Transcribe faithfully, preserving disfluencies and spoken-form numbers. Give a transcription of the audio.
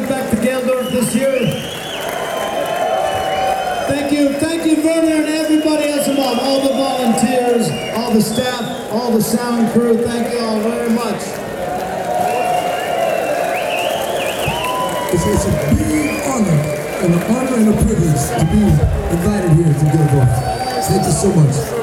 went back to Geldorf this year. Thank you, thank you, Werner, and everybody else involved, all the volunteers, all the staff, all the sound crew. Thank you all very much. It's, it's a big honor, and an honor and a privilege to be invited here to Geldorf. Thank you so much.